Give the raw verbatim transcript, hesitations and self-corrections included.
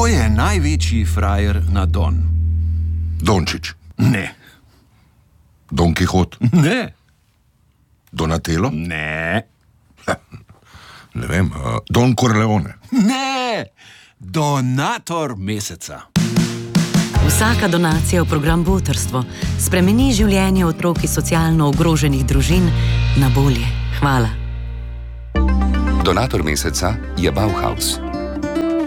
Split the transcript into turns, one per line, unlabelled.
Kdo je največji frajer na Don?
Dončić.
Ne.
Don Kihot.
Ne.
Donatello.
Ne.
Ne vem, uh, Don Corleone.
Ne. Donator meseca.
Vsaka donacija v program Botrstvo spremeni življenje otrok iz socialno ogroženih družin na bolje. Hvala.
Donator meseca je Bauhaus.